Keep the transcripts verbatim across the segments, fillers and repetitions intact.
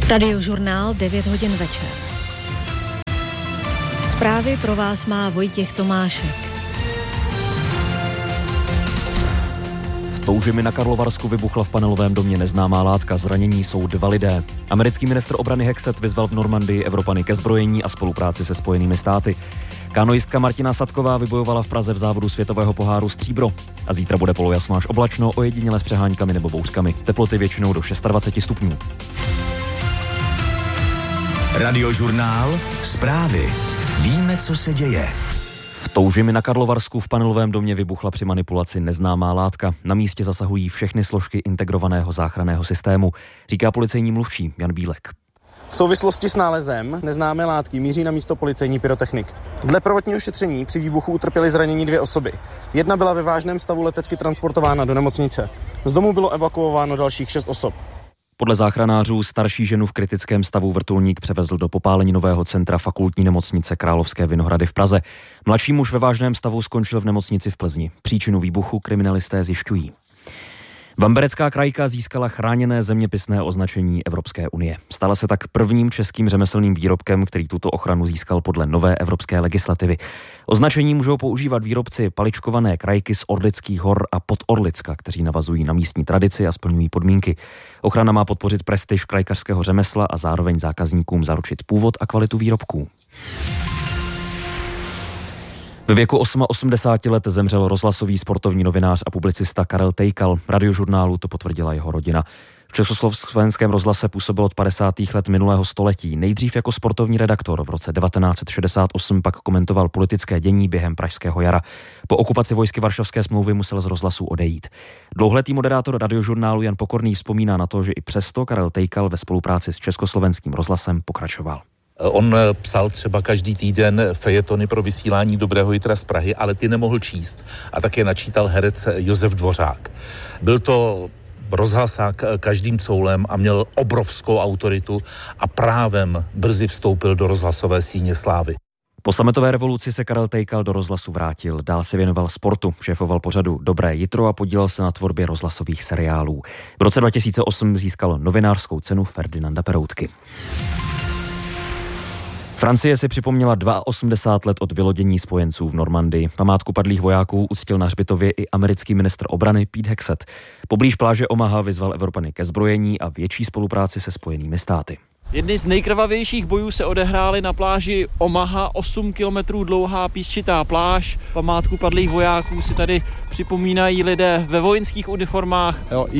Radiožurnál devět hodin večer. Zprávy pro vás má Vojtěch Tomášek. V Toužimi na Karlovarsku vybuchla v panelovém domě neznámá látka. Zranění jsou dva lidé. Americký ministr obrany Hexet vyzval v Normandii Evropany ke zbrojení a spolupráci se Spojenými státy. Kanoistka Martina Sadková vybojovala v Praze v závodu světového poháru stříbro. A zítra bude polojasno až oblačno, ojediněle s přeháňkami nebo bouřkami. Teploty většinou do dvacet šest stupňů. Radiožurnál Zprávy. Víme, co se děje. V Toužimi na Karlovarsku v panelovém domě vybuchla při manipulaci neznámá látka. Na místě zasahují všechny složky integrovaného záchranného systému, říká policejní mluvčí Jan Bílek. V souvislosti s nálezem neznámé látky míří na místo policejní pyrotechnik. Dle prvotního šetření při výbuchu utrpěly zranění dvě osoby. Jedna byla ve vážném stavu letecky transportována do nemocnice. Z domu bylo evakuováno dalších šest osob. Podle záchranářů starší ženu v kritickém stavu vrtulník převezl do popáleninového centra fakultní nemocnice Královské Vinohrady v Praze. Mladší muž ve vážném stavu skončil v nemocnici v Plzni. Příčinu výbuchu kriminalisté zjišťují. Vamberecká krajka získala chráněné zeměpisné označení Evropské unie. Stala se tak prvním českým řemeslným výrobkem, který tuto ochranu získal podle nové evropské legislativy. Označení můžou používat výrobci paličkované krajky z Orlických hor a Podorlicka, kteří navazují na místní tradici a splňují podmínky. Ochrana má podpořit prestiž krajkařského řemesla a zároveň zákazníkům zaručit původ a kvalitu výrobků. Ve věku osmadesáti osmi let zemřel rozhlasový sportovní novinář a publicista Karel Tejkal. Radiožurnálu to potvrdila jeho rodina. V československém rozhlase působil od padesátých let minulého století. Nejdřív jako sportovní redaktor, v roce devatenáct set šedesát osm pak komentoval politické dění během Pražského jara. Po okupaci vojsky Varšavské smlouvy musel z rozhlasu odejít. Dlouholetý moderátor Radiožurnálu Jan Pokorný vzpomíná na to, že i přesto Karel Tejkal ve spolupráci s československým rozhlasem pokračoval. On psal třeba každý týden fejetony pro vysílání Dobrého jitra z Prahy, ale ty nemohl číst. A také načítal herec Josef Dvořák. Byl to rozhlasák každým coulem a měl obrovskou autoritu a právem brzy vstoupil do rozhlasové síně slávy. Po sametové revoluci se Karel Tejkal do rozhlasu vrátil. Dál se věnoval sportu, šéfoval pořadu Dobré jitro a podílel se na tvorbě rozhlasových seriálů. V roce dva tisíce osm získal novinářskou cenu Ferdinanda Peroutky. Francie si připomněla osmdesát dva let od vylodění spojenců v Normandii. Památku padlých vojáků uctil na hřbitově i americký ministr obrany Pete Hexet. Poblíž pláže Omaha vyzval Evropany ke zbrojení a větší spolupráci se Spojenými státy. Jedny z nejkrvavějších bojů se odehrály na pláži Omaha, osm kilometrů dlouhá písčitá pláž. Památku padlých vojáků si tady připomínají lidé ve vojenských uniformách.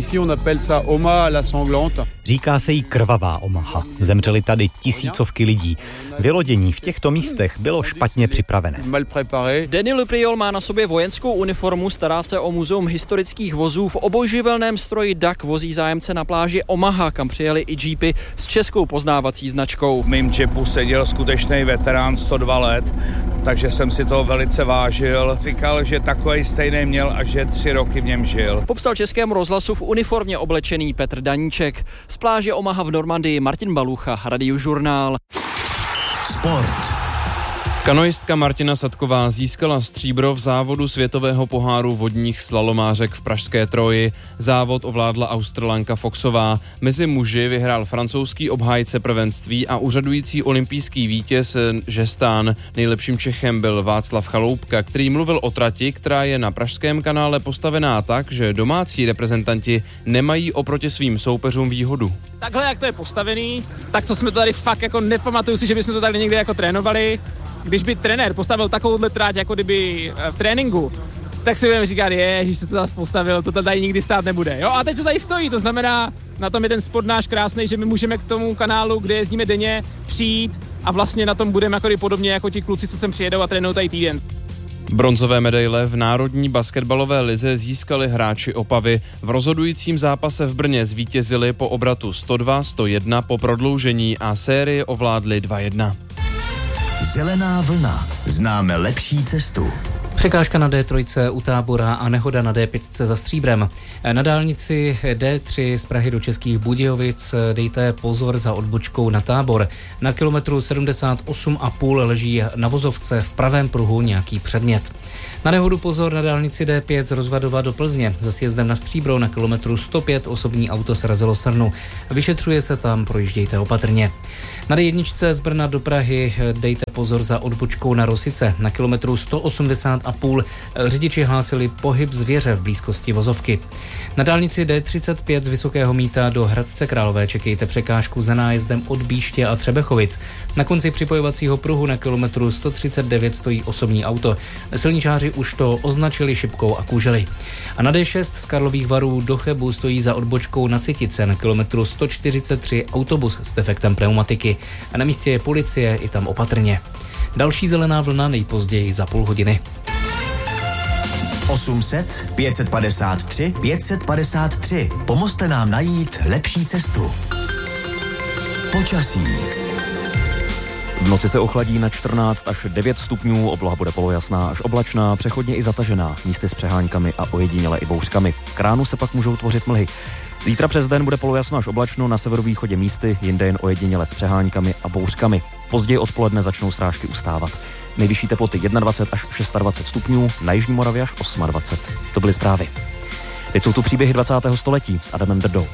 Říká se jí krvavá Omaha. Zemřely tady tisícovky lidí. Vylodění v těchto místech bylo špatně připravené. Denny Lupriol má na sobě vojenskou uniformu, stará se o muzeum historických vozů. V obojživelném stroji D A C vozí zájemce na pláži Omaha, kam přijeli i džípy s českou poznávací značkou. V mým džipu seděl skutečný veterán sto dva let, takže jsem si toho velice vážil. Říkal, že takovej stejný měl a že tři roky v něm žil. Popsal Českému rozhlasu v uniformě oblečený Petr Daníček. Z pláže Omaha v Normandii Martin Balucha, Radiožurnál. Sport. Kanoistka Martina Sadková získala stříbro v závodu světového poháru vodních slalomářek v pražské Troji. Závod ovládla Australanka Foxová. Mezi muži vyhrál francouzský obhájce prvenství a úřadující olympijský vítěz Žestán. Nejlepším Čechem byl Václav Chaloupka, který mluvil o trati, která je na pražském kanále postavená tak, že domácí reprezentanti nemají oproti svým soupeřům výhodu. Takhle, jak to je postavený, tak to jsme to tady fakt jako nepamatuju si, že bychom to tady někdy jako trénovali. Když by trenér postavil takovouhle tráť, jako kdyby v tréninku, tak si budeme říkat, ježiš, co to zase postavil, to tady nikdy stát nebude. Jo, a teď to tady stojí, to znamená, na tom je ten sport náš krásný, že my můžeme k tomu kanálu, kde jezdíme denně, přijít a vlastně na tom budeme jako podobně jako ti kluci, co sem přijedou a trénují tady týden. Bronzové medaile v národní basketbalové lize získali hráči Opavy. V rozhodujícím zápase v Brně zvítězili po obratu sto dva sto jedna po prodloužení a sérii ovládli dva jedna. Zelená vlna. Známe lepší cestu. Překážka na D tři u Tábora a nehoda na D pět za Stříbrem. Na dálnici D tři z Prahy do Českých Budějovic dejte pozor za odbočkou na Tábor. Na kilometru sedmdesát osm a půl leží na vozovce v pravém pruhu nějaký předmět. Na nehodu pozor na dálnici D pět z Rozvadova do Plzně. Za sjezdem na Stříbro na kilometru sto pět osobní auto srazilo srnu. Vyšetřuje se tam, projíždějte opatrně. Na D jedna z Brna do Prahy dejte pozor za odbočkou na Rosice. Na kilometru sto osmdesát a půl řidiči hlásili pohyb zvěře v blízkosti vozovky. Na dálnici D třicet pět z Vysokého Mýta do Hradce Králové čekejte překážku za nájezdem od Bíště a Třebechovic. Na konci připojovacího pruhu na kilometru sto třicet devět stojí osobní auto. Silničáři už to označili šipkou a kůželi. A na D šest z Karlových Varů do Chebu stojí za odbočkou na Citice na kilometru sto čtyřicet tři autobus s defektem pneumatiky. A na místě je policie, i tam opatrně. Další zelená vlna nejpozději za půl hodiny. osm set, pět set padesát tři, pět set padesát tři. Pomozte nám najít lepší cestu. Počasí. V noci se ochladí na čtrnáct až devět stupňů, obloha bude polojasná až oblačná, přechodně i zatažená, místy s přeháňkami a ojediněle i bouřkami. K ránu se pak můžou tvořit mlhy. Zítra přes den bude polojasno až oblačno, na severovýchodě místy, jinde jen ojediněle s přeháňkami a bouřkami. Později odpoledne začnou srážky ustávat. Nejvyšší teploty dvacet jedna až dvacet šest stupňů, na jižní Moravě až dvacet osm. To byly zprávy. Teď jsou tu příběhy dvacátého století s Adamem Drdou.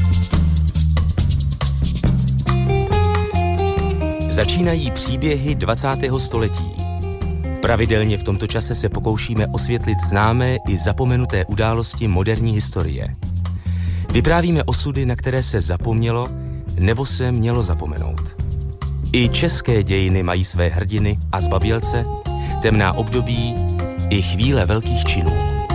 Začínají příběhy dvacátého století. Pravidelně v tomto čase se pokoušíme osvětlit známé i zapomenuté události moderní historie. Vyprávíme osudy, na které se zapomnělo nebo se mělo zapomenout. I české dějiny mají své hrdiny a zbabělce, temná období i chvíle velkých činů.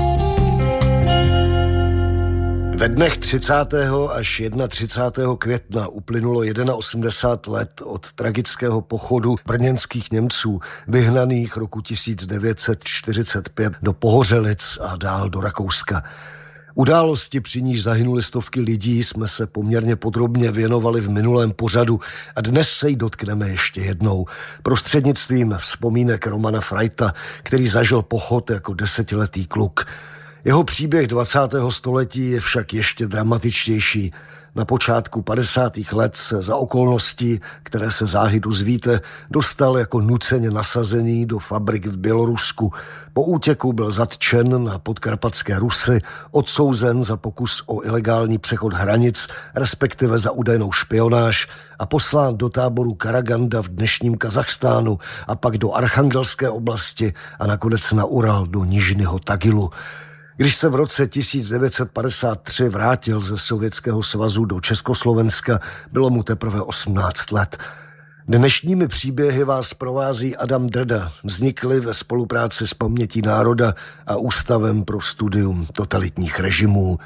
Ve dnech třicátého až třicátého prvního května uplynulo osmdesát jedna let od tragického pochodu brněnských Němců, vyhnaných roku tisíc devět set čtyřicet pět do Pohořelic a dál do Rakouska. Události, při níž zahynuly stovky lidí, jsme se poměrně podrobně věnovali v minulém pořadu a dnes se jí dotkneme ještě jednou. Prostřednictvím vzpomínek Romana Freita, který zažil pochod jako desetiletý kluk. Jeho příběh dvacátého století je však ještě dramatičtější. Na počátku padesátých let se za okolností, které se záhy dozvíte, dostal jako nuceně nasazený do fabrik v Bělorusku. Po útěku byl zatčen na podkarpatské Rusy, odsouzen za pokus o ilegální přechod hranic, respektive za údajnou špionáž a poslán do táboru Karaganda v dnešním Kazachstánu a pak do Archangelské oblasti a nakonec na Ural do Nižního Tagilu. Když se v roce tisíc devět set padesát tři vrátil ze Sovětského svazu do Československa, bylo mu teprve osmnáct let. Dnešními příběhy vás provází Adam Drda, vznikly ve spolupráci s Pamětí národa a Ústavem pro studium totalitních režimů.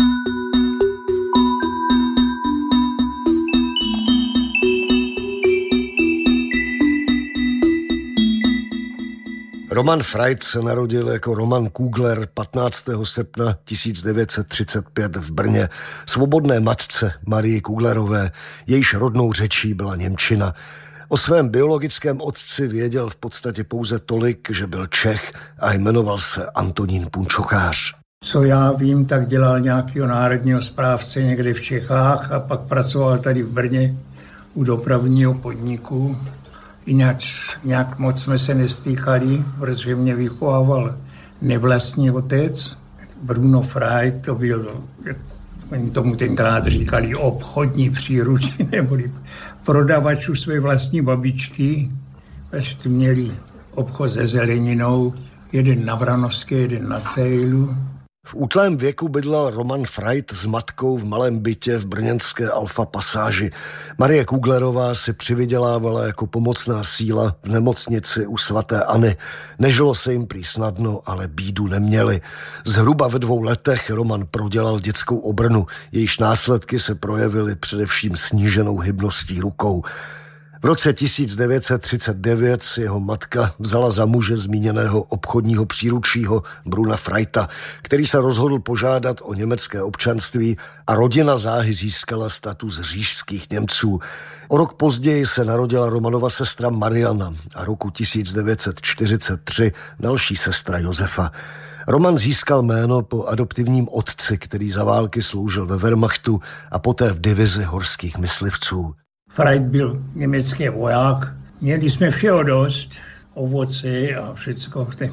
Roman Freit se narodil jako Roman Kugler patnáctého srpna tisíc devět set třicet pět v Brně, svobodné matce Marii Kuglerové, jejíž rodnou řečí byla němčina. O svém biologickém otci věděl v podstatě pouze tolik, že byl Čech a jmenoval se Antonín Punčochář. Co já vím, tak dělal nějakého národního správce někde v Čechách a pak pracoval tady v Brně u dopravního podniku. Jinak nějak moc jsme se nestýkali, protože mě vychovával nevlastní otec. Bruno Freit, to byl, oni tomu tenkrát říkali obchodní příručí, neboli prodavač u své vlastní babičky. Ještě měli obchod se zeleninou, jeden na Vranovské, jeden na Cejlu. V útlém věku bydlel Roman Freit s matkou v malém bytě v brněnské Alfa pasáži. Marie Kuglerová si přivydělávala jako pomocná síla v nemocnici u svaté Anny. Nežilo se jim prý snadno, ale bídu neměli. Zhruba ve dvou letech Roman prodělal dětskou obrnu, jejíž následky se projevily především sníženou hybností rukou. V roce tisíc devět set třicet devět si jeho matka vzala za muže zmíněného obchodního příručího Bruna Freita, který se rozhodl požádat o německé občanství a rodina záhy získala status říšských Němců. O rok později se narodila Romanova sestra Mariana a roku tisíc devět set čtyřicet tři další sestra Josefa. Roman získal jméno po adoptivním otci, který za války sloužil ve Wehrmachtu a poté v divizi horských myslivců. Freit byl německý voják. Měli jsme všeho dost, ovoce a všecko.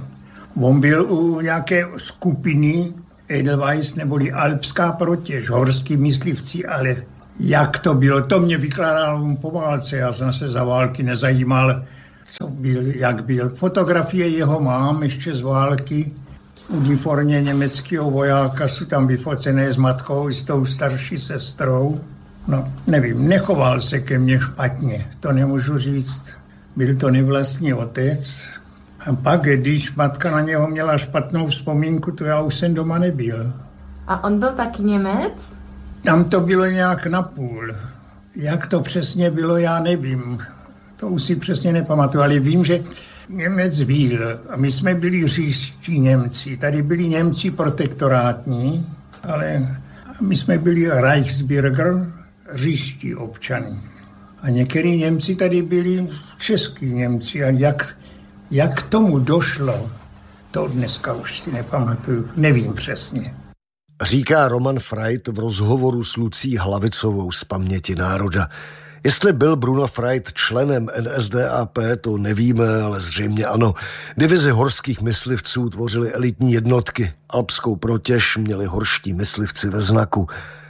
On byl u nějaké skupiny Edelweiss neboli Alpská protěž, horský myslivci, ale jak to bylo, to mě vykládalo on po válce, já jsem se za války nezajímal, co byl, jak byl. Fotografie jeho mám ještě z války, uniformě německého vojáka jsou tam vyfocené s matkou i s tou starší sestrou. No, nevím, nechoval se ke mně špatně, to nemůžu říct. Byl to nevlastní otec. A pak, když matka na něho měla špatnou vzpomínku, to já už jsem doma nebyl. A on byl taky Němec? Tam to bylo nějak napůl. Jak to přesně bylo, já nevím. To už si přesně nepamatuju, ale vím, že Němec byl. A my jsme byli říští Němci. Tady byli Němci protektorátní, ale my jsme byli Reichsbürger, říští občany. A některý Němci tady byli český Němci. A jak, jak k tomu došlo, to dneska už si nepamatuju. Nevím přesně. Říká Roman Freit v rozhovoru s Lucí Hlavicovou z Paměti národa. Jestli byl Bruno Freit členem N S D A P, to nevíme, ale zřejmě ano. Divize horských myslivců tvořily elitní jednotky. Alpskou protěž měli horští myslivci ve znaku.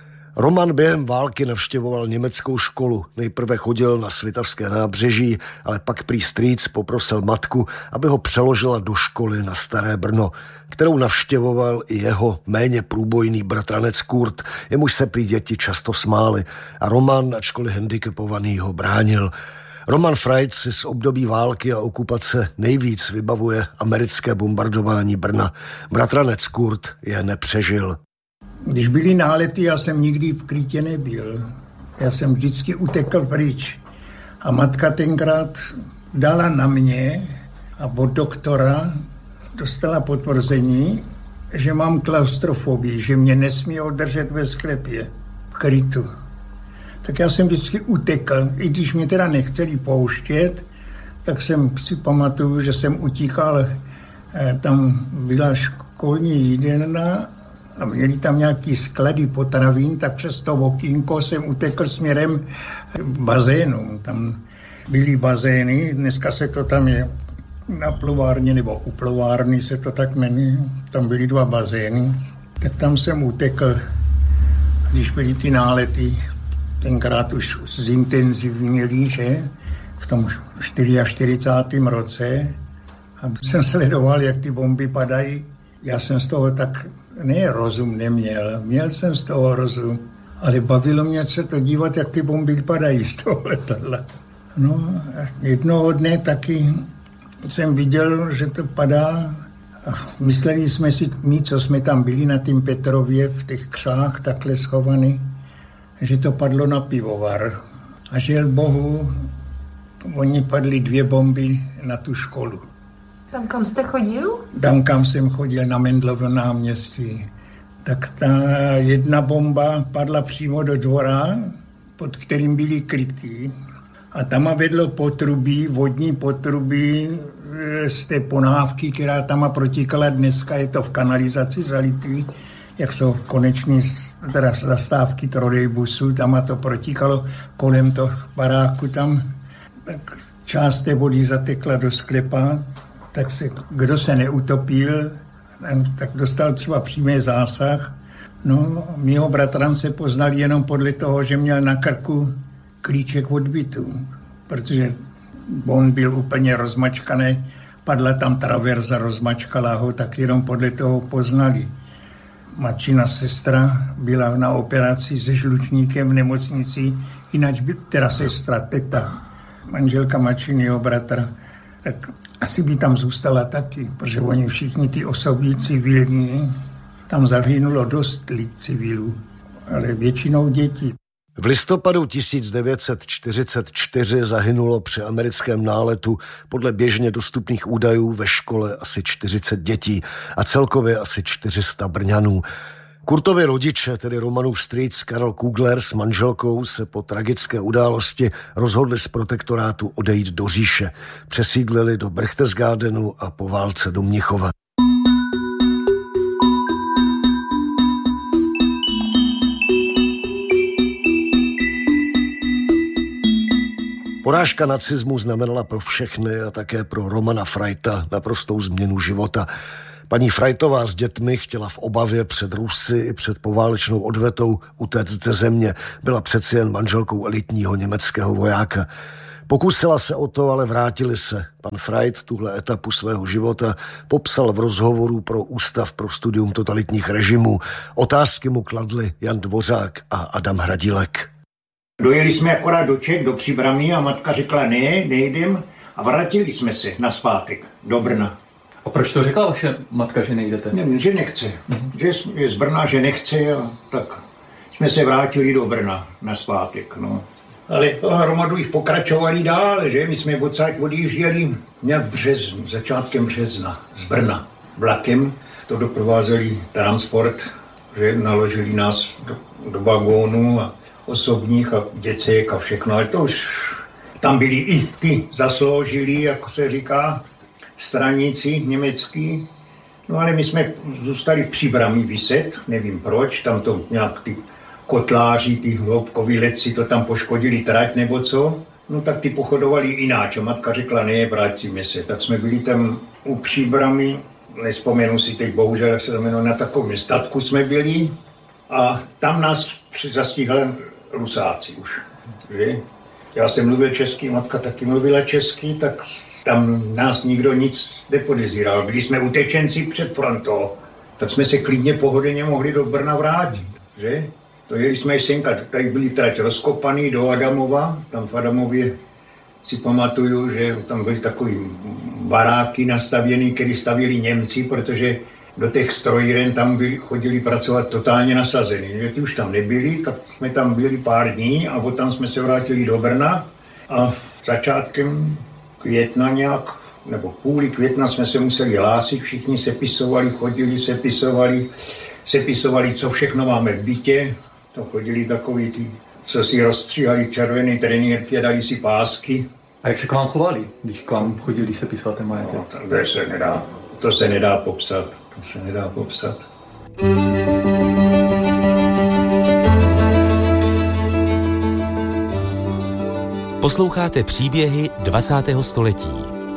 Roman během války navštěvoval německou školu. Nejprve chodil na Svitavské nábřeží, ale pak prý strýc poprosil matku, aby ho přeložila do školy na Staré Brno, kterou navštěvoval i jeho méně průbojný bratranec Kurt, jemuž se prý děti často smály a Roman, ačkoliv handicapovaný, ho bránil. Roman Freit si z období války a okupace nejvíc vybavuje americké bombardování Brna. Bratranec Kurt je nepřežil. Když byly nálety, já jsem nikdy v krytě nebyl. Já jsem vždycky utekl pryč. A matka tenkrát dala na mě a od doktora dostala potvrzení, že mám klaustrofobii, že mě nesmí održet ve sklepě, v krytu. Tak já jsem vždycky utekl, i když mě teda nechtěli pouštět, tak jsem si pamatuju, že jsem utíkal, tam byla školní jídelna, a měli tam nějaký sklady potravín, tak přes to okýnko jsem utekl směrem k bazénům. Tam byly bazény, dneska se to tam je na plovárně, nebo u plovárny se to tak jmenuje. Tam byly dva bazény, tak tam jsem utekl, když byly ty nálety, tenkrát už zintenzivněli, že v tom čtyřicátém čtvrtém roce. A jsem sledoval, jak ty bomby padají. Já jsem z toho tak ne rozum neměl, měl jsem z toho rozum, ale bavilo mě se to dívat, jak ty bomby padají z toho letadla. No a jednoho dne taky jsem viděl, že to padá a mysleli jsme si, my, co jsme tam byli na tým Petrově v těch křách takhle schovaný, že to padlo na pivovar. A žel Bohu, oni padly dvě bomby na tu školu. Tam, kam jste chodil? Tam, kam jsem chodil, na Mendlovo náměstí. Tak ta jedna bomba padla přímo do dvora, pod kterým byli krytí. A tam vedlo potrubí, vodní potrubí z té ponávky, která tam protíkala. Dneska je to v kanalizaci zalitý, jak jsou koneční teda zastávky trolejbusů, tam to protíkalo kolem toho baráku tam. Tak část té vody zatekla do sklepa, tak se, kdo se neutopil, tak dostal třeba přímý zásah. No, mýho bratrance poznali jenom podle toho, že měl na krku klíček od bytu, protože on byl úplně rozmačkaný, padla tam traverza, rozmačkala ho, tak jenom podle toho poznali. Matčina sestra byla na operaci se žlučníkem v nemocnici, jinak by, teda sestra, teta, manželka matčiného bratra, tak asi by tam zůstala taky, protože oni všichni ty osobní civilní, tam zahynulo dost lid civilů, ale většinou děti. V listopadu tisíc devět set čtyřicet čtyři zahynulo při americkém náletu podle běžně dostupných údajů ve škole asi čtyřicet dětí a celkově asi čtyři sta Brňanů. Kurtovi rodiče, tedy Romanův strýc Karel Kugler s manželkou, se po tragické události rozhodli z protektorátu odejít do říše. Přesídlili do Berchtesgadenu a po válce do Mnichova. Porážka nacismu znamenala pro všechny a také pro Romana Freita naprostou změnu života. Paní Freitová s dětmi chtěla v obavě před Rusy i před poválečnou odvetou utéct ze země. Byla přeci jen manželkou elitního německého vojáka. Pokusila se o to, ale vrátili se. Pan Freit tuhle etapu svého života popsal v rozhovoru pro Ústav pro studium totalitních režimů. Otázky mu kladli Jan Dvořák a Adam Hradilek. Dojeli jsme akorát do Čech, do Příbrami a matka řekla ne, nejdem a vrátili jsme se nazpátek do Brna. A proč to řekla vaše matka, že nejdete? Ne, že nechce. Mm-hmm. Že je z Brna, že nechce a tak jsme se vrátili do Brna nazpátek, no. Ale hromadu jich pokračovali dál, že? My jsme odsaď odjížděli nějak v březnu, začátkem března z Brna vlakem. To doprovázeli transport, že naložili nás do, do vagónu a osobních a děcek a všechno, ale to už tam byli i ty zasloužili, jako se říká, straníci německý. No ale my jsme zůstali v Příbrami viset, nevím proč, tam to nějak ty kotláři, ty hloubkoví letci to tam poškodili trať nebo co. No tak ty pochodovali jináč. A matka řekla, ne, vrátíme se. Tak jsme byli tam u Příbrami, nespomenu si teď bohužel, jak se jmenuje, na takovém statku jsme byli a tam nás zastihli Rusáci už, že? Já jsem mluvil česky, matka taky mluvila česky, tak tam nás nikdo nic nepodezíral. Byli jsme utečenci před frontou, tak jsme se klidně pohodlně mohli do Brna vrátit, že? To jeli jsme senka, tady byli trať rozkopaný do Adamova, tam v Adamově si pamatuju, že tam byly takový baráky nastavěný, které stavěli Němci, protože do těch strojíren tam byli, chodili pracovat totálně nasazený. Že ty už tam nebyli, tak jsme tam byli pár dní a potom jsme se vrátili do Brna a začátkem května nějak, nebo půli května jsme se museli hlásit, všichni sepisovali, chodili, sepisovali, sepisovali, co všechno máme v bytě. To chodili takový ty, co si rozstříhali červené trenýrky a dali si pásky. A jak se k vám chovali, když k vám chodili sepisovat ten majetek? No, to se nedá, to se nedá popsat. To se nedá popsat. Posloucháte příběhy dvacátého století.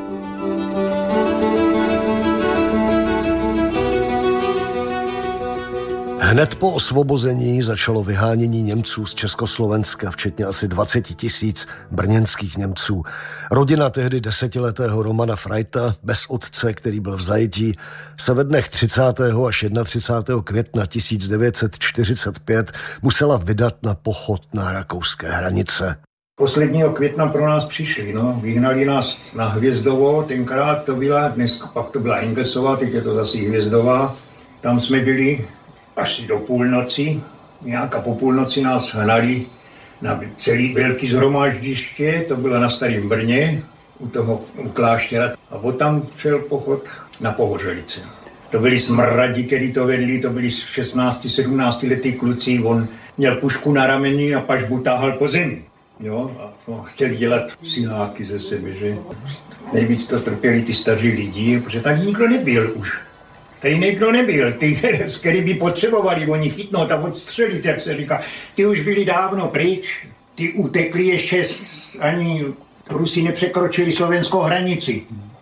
Hned po osvobození začalo vyhánění Němců z Československa, včetně asi dvacet tisíc brněnských Němců. Rodina tehdy desetiletého Romana Freita, bez otce, který byl v zajetí, se ve dnech třicátého až třicátého prvního května tisíc devět set čtyřicet pět musela vydat na pochod na rakouské hranice. Posledního května pro nás přišli, no. Vyhnali nás na Hvězdovo, tenkrát to byla, dnes pak to byla Ingesová, teď je to zase Hvězdová. Tam jsme byli až do půlnoci, nějak a po půlnoci nás hnali na celý velký shromáždiště, to bylo na Starém Brně, u toho u kláštera. A potom šel pochod na Pohořelice. To byli smradi, který to vedli, to byli šestnáct sedmnáct letý kluci, on měl pušku na rameni a pažbu táhal po zemi. Jo, a no, chtěli dělat siláky ze sebe, že? Nejvíc to trpěli ty staří lidi, protože tady nikdo nebyl už. Tady nikdo nebyl, ty, který by potřebovali oni chytnout a odstřelit, jak se říká. Ty už byli dávno pryč, ty utekli ještě, ani Rusi nepřekročili slovenskou hranici.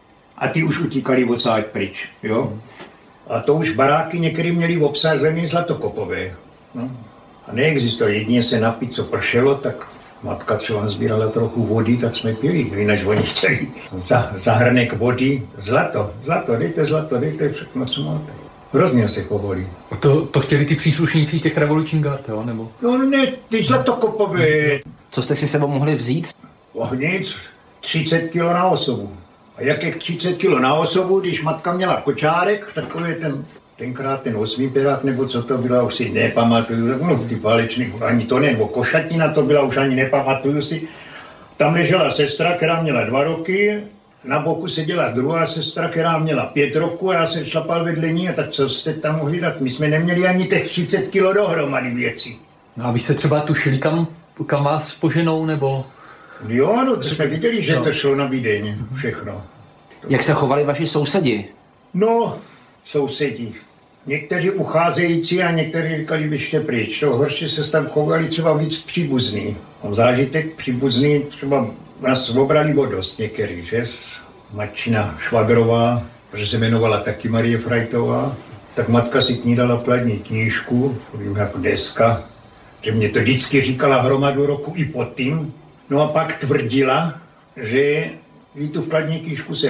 A ty už utíkali odsáď pryč, jo. A to už baráky některý měli obsazený zlatokopové. No. A neexistuje, jedině se napít, co pršelo, tak matka třeba sbírala trochu vody, tak jsme pili, jinak oni chtěli za, za hrnek vody. Zlato, zlato, dejte zlato, dejte všechno, co máte. Hrozně se chovali. A to, to chtěli ty příslušníci těch revolučních gard, jo, nebo? No ne, ty zlatokopové. Co jste si sebou mohli vzít? Oh, nic, třicet kilo na osobu. A jak je třicet kilo na osobu, když matka měla kočárek, takový ten, tenkrát ten osmipěrák, nebo co to bylo, už si nepamatuju, no ty válečný, ani to ne, nebo košatnina to byla, už ani nepamatuju si. Tam ležela sestra, která měla dva roky, na boku seděla druhá sestra, která měla pět roků a já jsem šlapal vedle ní, a tak co jste tam mohli dát? My jsme neměli ani těch třicet kilo dohromady věcí. No a vy jste třeba tušili, kam, kam vás poženou, nebo? Jo, no to jsme viděli, že no. To šlo na Vídeň, všechno. Jak se chovali vaši sousedi? No, sousedi. Někteří ucházející a někteří říkali, běžte pryč. To horší se tam chovali třeba víc příbuzný. Mám zážitek příbuzný, třeba nás obrali o dost některý, že? Matčina Švagrová, že se jmenovala taky Marie Frajtová, tak matka si k ní dala vkladní knížku, jako deska, že mě to vždycky říkala hromadu roku i pod tím. No a pak tvrdila, že jí tu vkladní knížku se